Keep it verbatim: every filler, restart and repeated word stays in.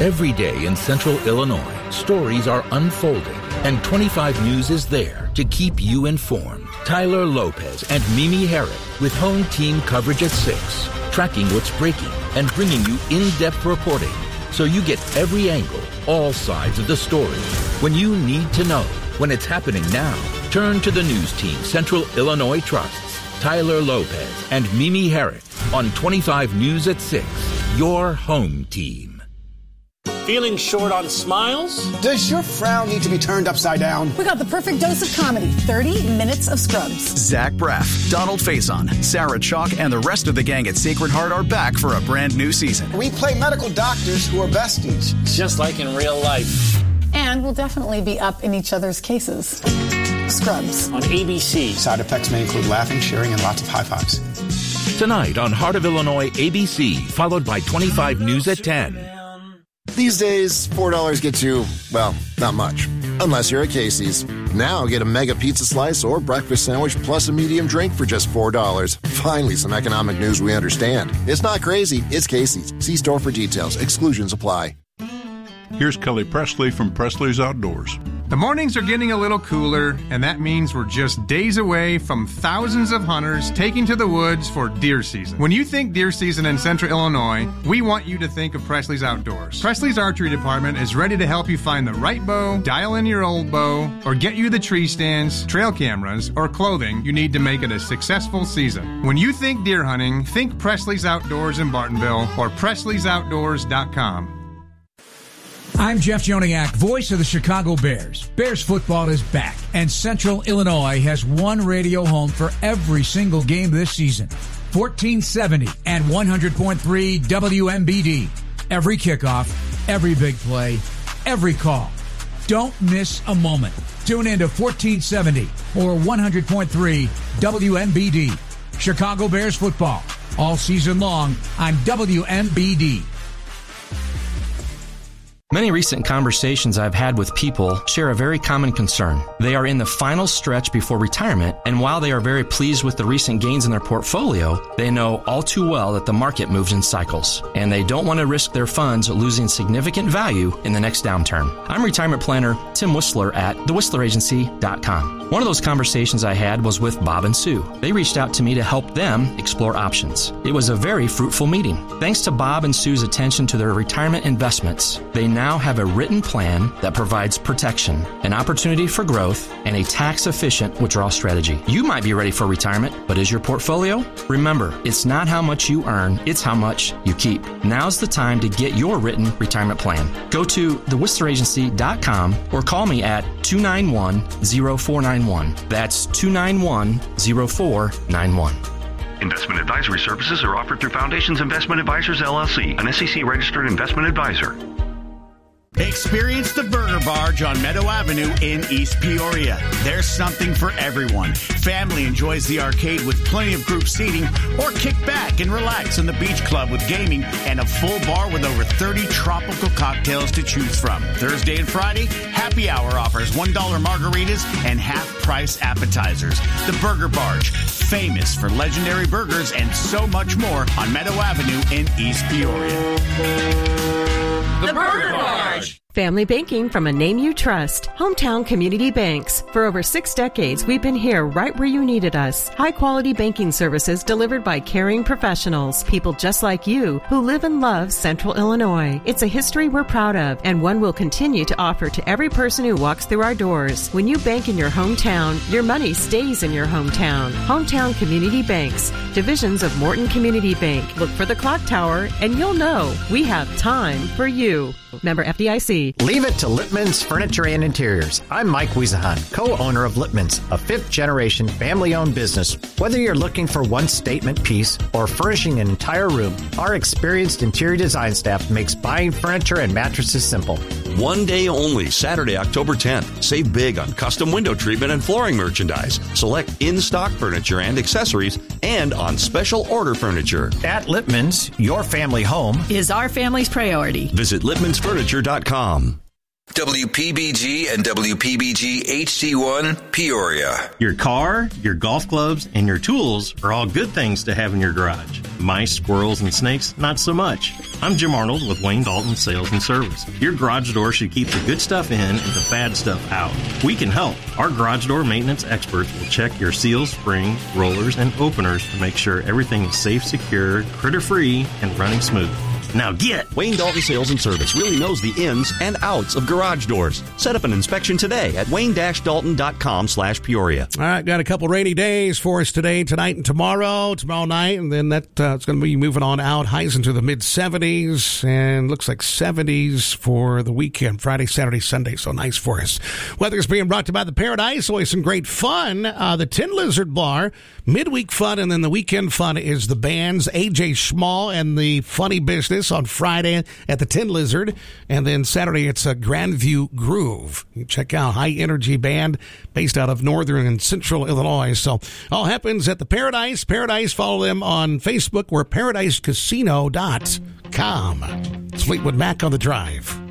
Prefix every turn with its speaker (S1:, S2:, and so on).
S1: Every day in Central Illinois, stories are unfolding, and twenty-five News is there to keep you informed. Tyler Lopez and Mimi Herrick with home team coverage at six, tracking what's breaking and bringing you in-depth reporting so you get every angle, all sides of the story. When you need to know, when it's happening now, turn to the news team Central Illinois trusts. Tyler Lopez and Mimi Herrick on twenty-five News at six, your home team.
S2: Feeling short on smiles?
S3: Does your frown need to be turned upside down?
S4: We got the perfect dose of comedy. thirty minutes of Scrubs.
S5: Zach Braff, Donald Faison, Sarah Chalk, and the rest of the gang at Sacred Heart are back for a brand new season.
S3: We play medical doctors who are besties.
S2: Just like in real life.
S4: And we'll definitely be up in each other's cases. Scrubs.
S2: On A B C.
S3: Side effects may include laughing, cheering, and lots of high fives.
S1: Tonight on Heart of Illinois A B C, followed by twenty-five News at ten.
S6: These days, four dollars gets you, well, not much. Unless you're at Casey's. Now get a mega pizza slice or breakfast sandwich plus a medium drink for just four dollars. Finally, some economic news we understand. It's not crazy. It's Casey's. See store for details. Exclusions apply.
S7: Here's Kelly Presley from Presley's Outdoors.
S8: The mornings are getting a little cooler, and that means we're just days away from thousands of hunters taking to the woods for deer season. When you think deer season in Central Illinois, we want you to think of Presley's Outdoors. Presley's Archery Department is ready to help you find the right bow, dial in your old bow, or get you the tree stands, trail cameras, or clothing you need to make it a successful season. When you think deer hunting, think Presley's Outdoors in Bartonville or presleys outdoors dot com.
S9: I'm Jeff Joniak, voice of the Chicago Bears. Bears football is back, and Central Illinois has one radio home for every single game this season. fourteen seventy and one hundred point three W M B D. Every kickoff, every big play, every call. Don't miss a moment. Tune in to fourteen seventy or one hundred point three W M B D. Chicago Bears football, all season long on W M B D.
S10: Many recent conversations I've had with people share a very common concern. They are in the final stretch before retirement, and while they are very pleased with the recent gains in their portfolio, they know all too well that the market moves in cycles, and they don't want to risk their funds losing significant value in the next downturn. I'm retirement planner Tim Whistler at the whistler agency dot com. One of those conversations I had was with Bob and Sue. They reached out to me to help them explore options. It was a very fruitful meeting. Thanks to Bob and Sue's attention to their retirement investments, they now now have a written plan that provides protection, an opportunity for growth, and a tax-efficient withdrawal strategy. You might be ready for retirement, but is your portfolio? Remember, it's not how much you earn, it's how much you keep. Now's the time to get your written retirement plan. Go to the whistler agency dot com or call me at two nine one, zero four nine one. That's two nine one, zero four nine one.
S11: Investment advisory services are offered through Foundations Investment Advisors, L L C, an S E C-registered investment advisor.
S12: Experience the Burger Barge on Meadow Avenue in East Peoria. There's something for everyone. Family enjoys the arcade with plenty of group seating, or kick back and relax in the beach club with gaming and a full bar with over thirty tropical cocktails to choose from. Thursday and Friday, happy hour offers one dollar margaritas and half-price appetizers. The Burger Barge, famous for legendary burgers and so much more on Meadow Avenue in East Peoria.
S13: The Burger Barge. Family banking from a name you trust. Hometown Community Banks. For over six decades, we've been here right where you needed us. High-quality banking services delivered by caring professionals. People just like you who live and love Central Illinois. It's a history we're proud of and one we'll continue to offer to every person who walks through our doors. When you bank in your hometown, your money stays in your hometown. Hometown Community Banks. Divisions of Morton Community Bank. Look for the clock tower and you'll know we have time for you. Member F D I C.
S14: Leave it to Lippman's Furniture and Interiors. I'm Mike Wiesahan, co-owner of Lippman's, a fifth-generation family-owned business. Whether you're looking for one statement piece or furnishing an entire room, our experienced interior design staff makes buying furniture and mattresses simple.
S15: One day only, Saturday, October tenth. Save big on custom window treatment and flooring merchandise. Select in-stock furniture and accessories and on special order furniture.
S14: At Lippman's, your family home
S16: is our family's priority.
S15: Visit Lippmans Furniture dot com.
S16: W P B G and W P B G H D one, Peoria.
S17: Your car, your golf clubs, and your tools are all good things to have in your garage. Mice, squirrels, and snakes, not so much. I'm Jim Arnold with Wayne Dalton Sales and Service. Your garage door should keep the good stuff in and the bad stuff out. We can help. Our garage door maintenance experts will check your seals, springs, rollers, and openers to make sure everything is safe, secure, critter-free, and running smooth. Now get!
S15: Wayne Dalton Sales and Service really knows the ins and outs of garage doors. Set up an inspection today at wayne dash dalton dot com slash Peoria.
S18: All right, got a couple rainy days for us today, tonight, and tomorrow. Tomorrow night, and then that uh, it's going to be moving on out. Highs into the mid-seventies, and looks like seventies for the weekend, Friday, Saturday, Sunday. So nice for us. Weather's being brought to you by the Paradise. Always some great fun. Uh, the Tin Lizard Bar, midweek fun, and then the weekend fun is the bands A J Schmall and the Funny Business on Friday at the Tin Lizard, and then Saturday it's a Grandview Groove. You check out High Energy Band based out of northern and central Illinois. So all happens at the Paradise. Paradise, follow them on Facebook. We're paradise casino dot com. It's Fleetwood Mac on the Drive.